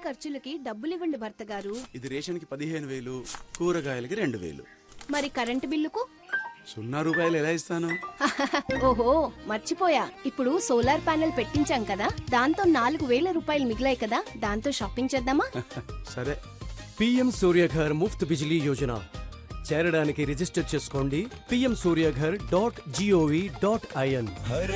ఖర్చులకి డబ్బులివ్వండి భర్త గారు. ఇది రేషన్కి 15,000, కూరగాయలకి 2,000. మరి కరెంటు బిల్లుకు? 0 రూపాయలు ఎలా ఇస్తాను? ఓహో మర్చిపోయా, ఇప్పుడు సోలార్ ప్యానెల్ పెట్టించాం కదా, దాంతో 4,000 రూపాయలు మిగిలాయి కదా, దాంతో షాపింగ్ చేద్దామా? సరే. PM సూర్యఘర్ ముఫ్త్ బిజిలీ యోజన చేరడానికి రిజిస్టర్ చేసుకోండి pmsuryaghar.gov.in.